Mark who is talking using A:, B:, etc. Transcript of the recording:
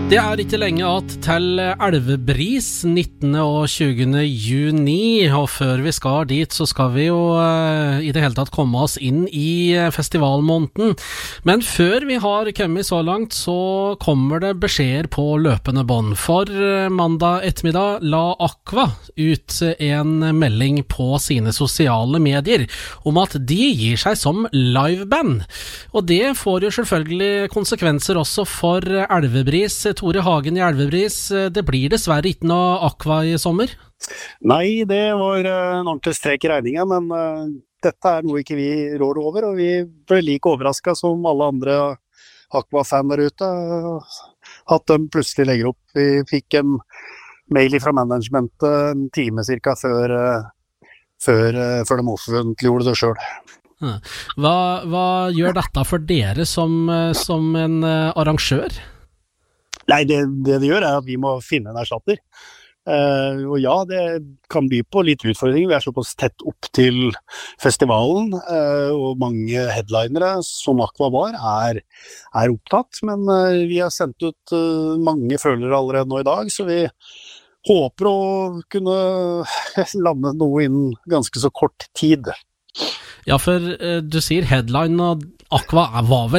A: Det ikke lenge at til Elvebris 19. og 20. juni, og før vi skal dit så skal vi jo i det hele tatt komme oss inn i festivalmåneden. Men før vi har kommet så langt så kommer det beskjeder på løpende bånd. For mandag ettermiddag la Aqua ut en melding på sine sosiale medier om at de gir seg som liveband. Og det får jo selvfølgelig konsekvenser også for Elvebris. Tore Hagen i Elvebris, det blir dessverre ikke noe Aqua i sommer?
B: Nei, det var en ordentlig strek i regningen, men dette noe ikke vi rår over, og vi ble like overrasket som alle andre Aqua-fan der ute, at de plutselig legger opp. Vi fikk en mail fra managementet en time cirka før de offentliggjorde det selv.
A: Hva gjør dette for dere som en arrangør?
B: Nei, det gjør at vi må finne en erstatter. Og ja, det kan by på litt utfordringer. Vi såpass tett opp til festivalen, og mange headlinere som Aqua var, opptatt. Men vi har sendt ut mange følere allerede nå i dag, så vi håper å kunne lande noe innen ganske så kort tid.
A: Ja, for du sier headline, og Aqua var vel